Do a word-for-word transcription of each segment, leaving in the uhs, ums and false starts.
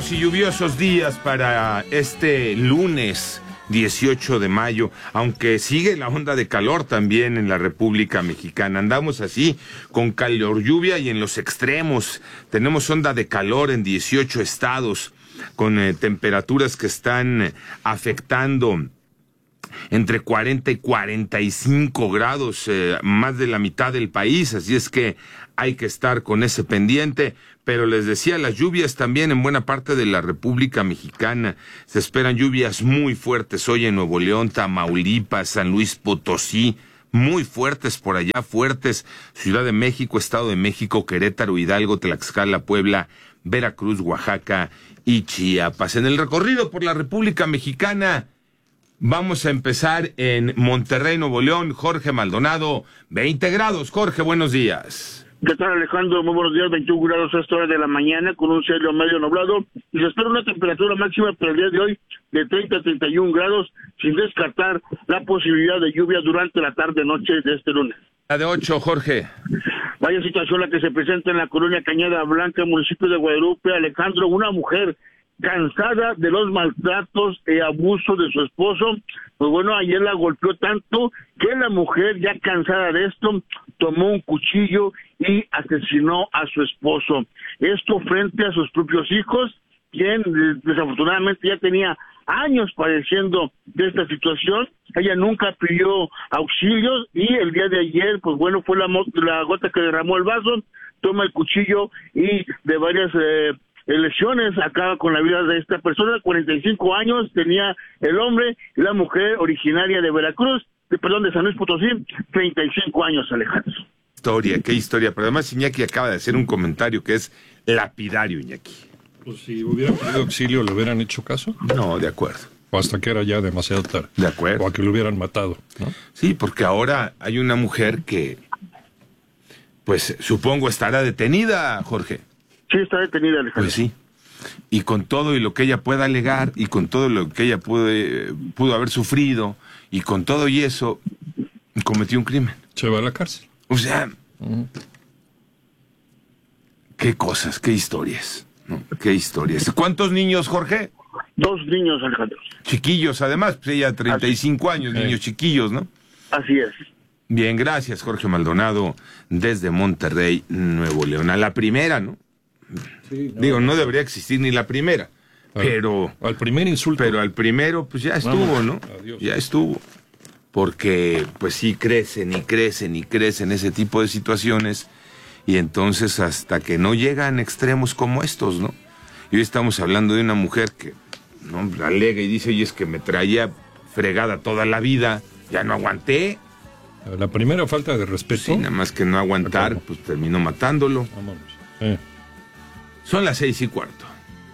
Buenos y lluviosos días para este lunes dieciocho de mayo, aunque sigue la onda de calor también en la República Mexicana. Andamos así, con calor, lluvia y en los extremos. Tenemos onda de calor en dieciocho estados, con eh, temperaturas que están eh, afectando entre cuarenta y cuarenta y cinco grados, eh, más de la mitad del país, así es que hay que estar con ese pendiente. Pero les decía, las lluvias también en buena parte de la República Mexicana. Se esperan lluvias muy fuertes hoy en Nuevo León, Tamaulipas, San Luis Potosí, muy fuertes por allá, fuertes. Ciudad de México, Estado de México, Querétaro, Hidalgo, Tlaxcala, Puebla, Veracruz, Oaxaca y Chiapas. En el recorrido por la República Mexicana, vamos a empezar en Monterrey, Nuevo León. Jorge Maldonado, veinte grados. Jorge, buenos días. ¿Qué tal, Alejandro? Muy buenos días. veintiún grados a esta hora de la mañana con un cielo medio nublado y se espera una temperatura máxima para el día de hoy de treinta a treinta y un grados, sin descartar la posibilidad de lluvia durante la tarde-noche de este lunes. La de ocho, Jorge. Vaya situación la que se presenta en la colonia Cañada Blanca, municipio de Guadalupe. Alejandro, una mujer cansada de los maltratos y abuso de su esposo, pues bueno, ayer la golpeó tanto que la mujer, ya cansada de esto, tomó un cuchillo y asesinó a su esposo. Esto frente a sus propios hijos, quien desafortunadamente ya tenía años padeciendo de esta situación. Ella nunca pidió auxilios y el día de ayer, pues bueno, fue la, la gota que derramó el vaso. Toma el cuchillo y de varias eh, lesiones acaba con la vida de esta persona. Cuarenta y cinco años tenía el hombre y la mujer, originaria de Veracruz, de, perdón, de San Luis Potosí, treinta y cinco años, Alejandro. Historia, qué historia. Pero además Iñaki acaba de hacer un comentario que es lapidario, Iñaki. Pues si hubieran pedido auxilio, ¿le hubieran hecho caso? No, de acuerdo. O hasta que era ya demasiado tarde. De acuerdo. O a que lo hubieran matado, ¿no? Sí, porque ahora hay una mujer que, pues, supongo estará detenida, Jorge. Sí, está detenida, Alejandro. Pues sí. Y con todo y lo que ella pueda alegar, y con todo lo que ella puede, pudo haber sufrido, y con todo y eso, cometió un crimen. Se va a la cárcel. O sea, Uh-huh. qué cosas, qué historias, ¿no? Qué historias. ¿Cuántos niños, Jorge? Dos niños, Alejandro. Chiquillos, además, pues ella treinta y cinco años, Sí. niños chiquillos, ¿no? Así es. Bien, gracias, Jorge Maldonado, desde Monterrey, Nuevo León. A la primera, ¿no? Sí, no, Digo, no debería existir ni la primera, al, pero... Al primer insulto. Pero al primero, pues ya estuvo, Vamos, ¿no? adiós. Ya estuvo. Porque, pues sí, crecen y crecen y crecen ese tipo de situaciones. Y entonces, hasta que no llegan extremos como estos, ¿no? Y hoy estamos hablando de una mujer que, ¿no?, alega y dice, oye, es que me traía fregada toda la vida, ya no aguanté. La primera falta de respeto. Sí, nada más que no aguantar, Acabó. pues terminó matándolo. Vámonos. Sí. Son las seis y cuarto.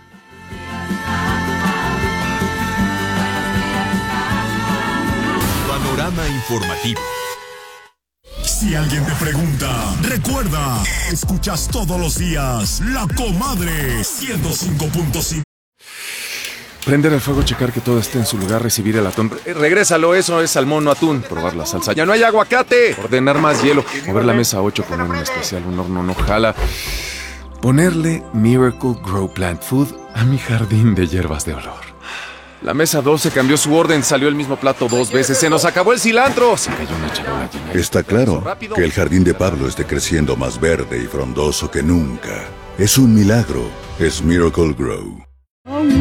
Panorama informativo. Si alguien te pregunta, recuerda, escuchas todos los días La Comadre ciento cinco punto cinco. Prender el fuego, checar que todo esté en su lugar, recibir el atún. Eh, regrésalo, eso es salmón, no atún. Probar la salsa. ¡Ya no hay aguacate! Ordenar más hielo. Mover la mesa ocho, poner un especial, un horno no jala. Ponerle Miracle Grow Plant Food a mi jardín de hierbas de olor. La mesa doce cambió su orden, salió el mismo plato dos veces. ¡Se nos acabó el cilantro! Se cayó una charola llena de- Está claro que el jardín de Pablo esté creciendo más verde y frondoso que nunca. Es un milagro. Es Miracle Grow.